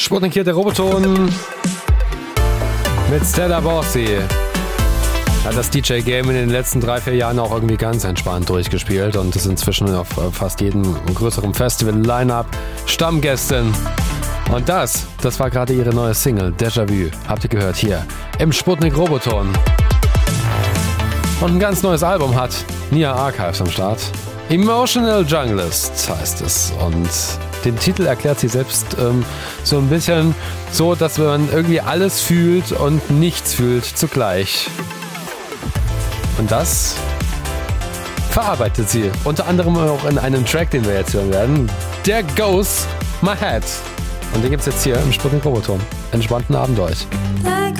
Sputnik hier, der Roboton mit Stella Borsi. Hat das DJ-Game in den letzten 3-4 Jahren auch irgendwie ganz entspannt durchgespielt und ist inzwischen auf fast jedem größeren Festival-Line-Up Stammgästin. Und das war gerade ihre neue Single, Déjà-vu. Habt ihr gehört hier im Sputnik Roboton. Und ein ganz neues Album hat Nia Archives am Start. Emotional Junglist heißt es. Und den Titel erklärt sie selbst so ein bisschen so, dass man irgendwie alles fühlt und nichts fühlt zugleich. Und das verarbeitet sie. Unter anderem auch in einem Track, den wir jetzt hören werden. There Goes My Head. Und den gibt's jetzt hier im Sputnik Roboton. Entspannten Abend euch.